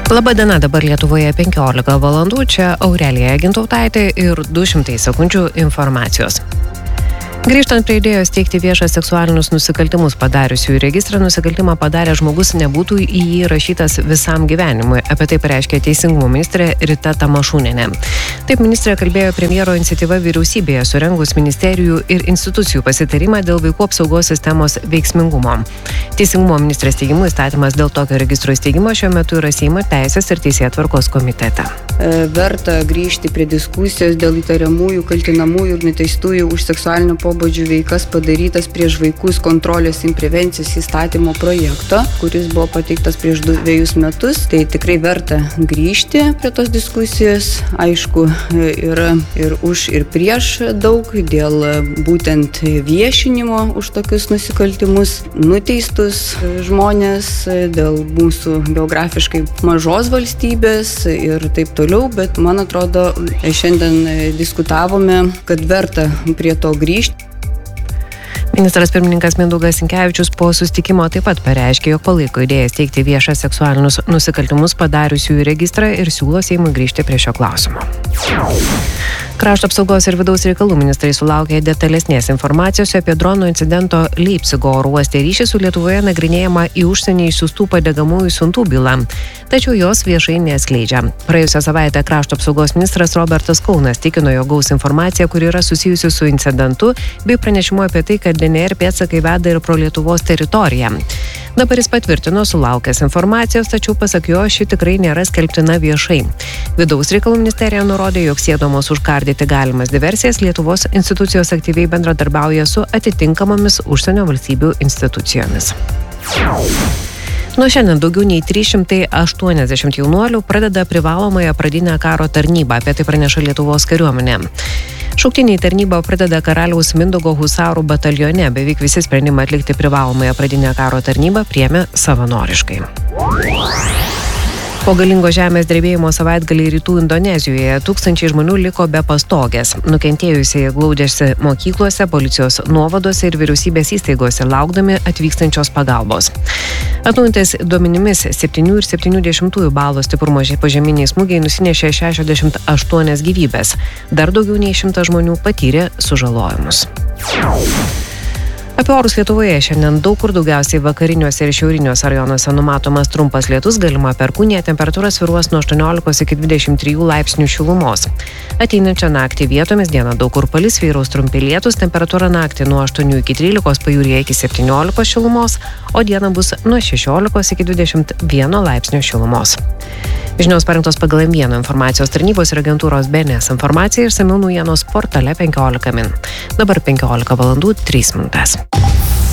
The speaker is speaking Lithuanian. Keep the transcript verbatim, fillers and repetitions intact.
Labadiena, dabar Lietuvoje penkiolika valandų, čia Aurelija Gintautaitė ir du šimtai sekundžių informacijos. Grįžtant prie idėjos teikti viešą seksualinius nusikaltimus padariusių į registrą, nusikaltimą padaręs žmogus nebūtų į jį rašytas visam gyvenimui. Apie tai pareiškė Teisingumo ministrė Rita Tamašūnienė. Taip ministrė kalbėjo premjero iniciatyva vyriausybėje, surengus ministerijų ir institucijų pasitarimą dėl vaikų apsaugos sistemos veiksmingumo. Teisingumo ministrės teigimu įstatymas dėl tokio registro įsteigimo šiuo metu yra Seimo Teisės ir Teisėtvarkos komitete. Verta grįžti prie diskusijos dėl įtariamųjų, kaltinamųjų ir nuteistųjų už seksualinio pobūdžio veikas padarytas prieš vaikus kontrolės ir prevencijos įstatymo projekto, kuris buvo pateiktas prieš dvejus metus. Tai tikrai verta grįžti prie tos diskusijos. Aišku, yra ir už ir prieš daug dėl būtent viešinimo už tokius nusikaltimus, nuteistus žmonės dėl mūsų geografiškai mažos valstybės ir taip toliau. Bet man atrodo, šiandien diskutavome, kad verta prie to grįžti. Ministras pirmininkas Mindaugas Sinkevičius po susitikimo taip pat pareiškė, jog palaiko idėją steigti viešą seksualinius nusikaltimus padariusiųjų registrą ir siūlo Seimui grįžti prie šio klausimo. Krašto apsaugos ir vidaus reikalų ministrai sulaukė detalesnės informacijos apie dronų incidento Leipcigo oro uoste ryšį su Lietuvoje nagrinėjama į užsienį išsiųstų padegamųjų siuntų bylą, tačiau jos viešai neatskleidžia. Praėjusią savaitę krašto apsaugos ministras Robertas Kaunas tikino, jog gaus informaciją, kuri yra susijusi su incidentu, bei pranešimu apie tai, kad D N R pėdsakai veda ir pro Lietuvos teritoriją. Dabar jis patvirtino sulaukęs informacijos, tačiau pasak jo, ši tikrai nėra skelbtina viešai. Vidaus reikalų ministerija nurodė, jog siedamos užkardyti galimas diversijas, Lietuvos institucijos aktyviai bendradarbiauja su atitinkamomis užsienio valstybių institucijomis. Nuo šiandien daugiau nei trys šimtai aštuoniasdešimt jaunuolių pradeda privalomąją pradinę karo tarnybą, apie tai praneša Lietuvos kariuomenė. Šauktiniai tarnybą pradeda Karaliaus Mindaugo husarų batalione, beveik visi sprendimą atlikti privalomąją pradinę karo tarnybą priėmė savanoriškai. Po galingo žemės drebėjimo savaitgalį rytų Indonezijoje tūkstančiai žmonių liko be pastogės. Nukentėjusieji glaudėsi mokyklose, policijos nuovadose ir vyriausybės įstaigose, laukdami atvykstančios pagalbos. Atnaujintais duomenimis septynių ir septynių dešimtųjų balo stiprumo požeminiai smūgiai nusinešė šešiasdešimt aštuonias gyvybes. Dar daugiau nei šimtas žmonių patyrė sužalojimus. Apie orus Lietuvoje šiandien daug kur daugiausiai vakariniuose ir šiauriniuose rajonuose numatomas trumpas lietus, galima perkūnija, temperatūra svyruos nuo aštuoniolikos iki dvidešimt trijų laipsnių šilumos. Ateinančią naktį vietomis dieną daug kur palis, vyraus trumpi lietus, temperatūra naktį nuo aštuonių iki trylikos, pajūryje iki septyniolikos šilumos, o dieną bus nuo šešiolikos iki dvidešimt vieno laipsnio šilumos. Žinios parengtos pagal M vieną informacijos tarnybos ir agentūros B N S informaciją, išsamiau naujienos portale penkiolika min. Dabar penkiolika valandų trys minutės.